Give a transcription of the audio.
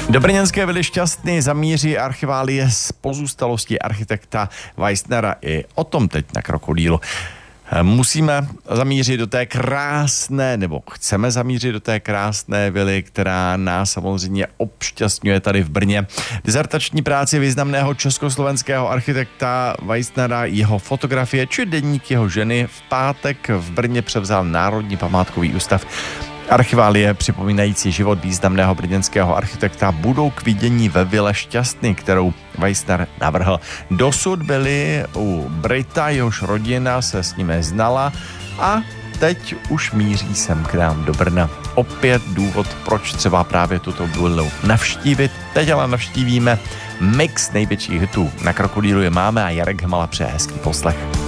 Do brněnské Vily Šťastný zamíří archiválie z pozůstalosti architekta Weissnera. I o tom teď na Krokodýlu. Musíme zamířit do té krásné, nebo chceme zamířit do té krásné vily, která nás samozřejmě obšťastňuje tady v Brně. Dizertační práci významného československého architekta Weissnera, jeho fotografie či deník jeho ženy v pátek v Brně převzal Národní památkový ústav. Archiválie připomínající život významného brněnského architekta budou k vidění ve Vile Šťastný, kterou Weissner navrhl. Dosud byli u Brita, jehož rodina se s nimi znala a teď už míří sem k nám do Brna. Opět důvod, proč třeba právě tuto vilu navštívit. Teď ale navštívíme mix největších hitů. Na Krokodýlu je máme a Jarek Hmala přeje hezký poslech.